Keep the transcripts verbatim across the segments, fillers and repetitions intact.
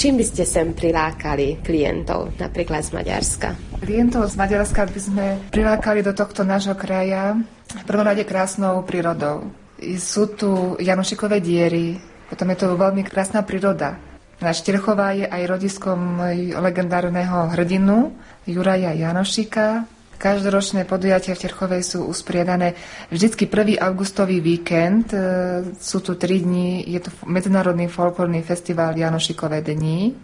Čím by ste sem prilákali klientov, napríklad z Maďarska? Klientov z Maďarska by sme prilákali do tohto nášho kraja v prvom rade krásnou prírodou. Sú tu Janošikové diery, potom je to veľmi krásna príroda. Náš Terchová je aj rodiskom legendárneho hrdinu Juraja Janošika. Každoročné podujatia v Terchovej sú usporiadané vždycky prvý augustový víkend. Sú tu tri dni, je to Medzinárodný folklórny festival Janošikové dni.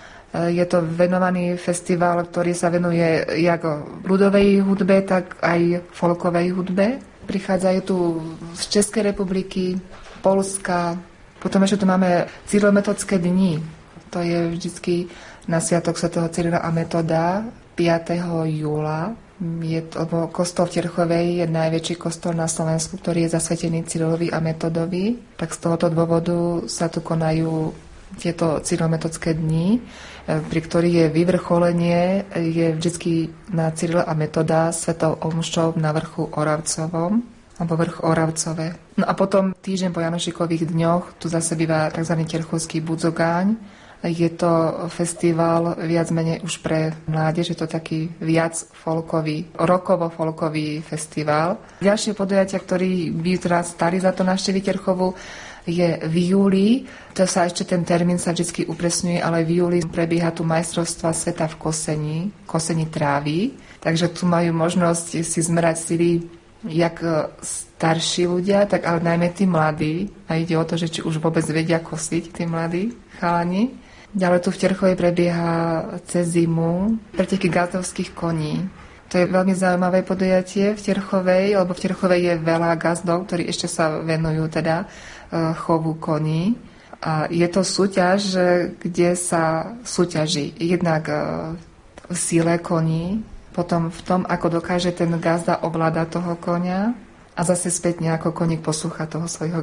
Je to venovaný festival, ktorý sa venuje jak ľudovej hudbe, tak aj folkovej hudbe. Prichádzajú tu z Českej republiky, Poľska, potom ešte tu máme cyrilometodské dni. To je vždycky na sviatok svätého Cyrila a Metoda piateho júla. Je to, lebo kostol v Terchovej je najväčší kostol na Slovensku, ktorý je zasvetený Cyrilovi a Metodovi. Tak z tohoto dôvodu sa tu konajú tieto cyrilometodské dni, pri ktorých je vyvrcholenie, je vždycky na Cyrila a Metoda svetou omšou na vrchu Oravcovom, alebo vrch Oravcové. No a potom týždeň po Janošikových dňoch tu zase býva tzv. Terchovský budzogáň. Je to festival viac menej už pre mládež, je to taký viac folkový, rokovo-folkový festival. Ďalšie podujatia, ktorý by teraz stali za to navštíviť Terchovu, je v júli. To sa ešte ten termín sa vždy upresňuje, ale v júli prebieha tu majstrovstva sveta v kosení, kosení trávy. Takže tu majú možnosť si zmerať sily jak starší ľudia, tak ale najmä tí mladí. A ide o to, že či už vôbec vedia kosiť tí mladí chalani. Ďalej tu v Terchovej prebieha cez zimu preteky gazdovských koní. To je veľmi zaujímavé podujatie v Terchovej, lebo v Terchovej je veľa gazdov, ktorí ešte sa venujú teda chovu koní. A je to súťaž, kde sa súťaží jednak v síle koní, potom v tom, ako dokáže ten gazda ovládať toho konia a zase spätne, ako koník poslúcha toho svojho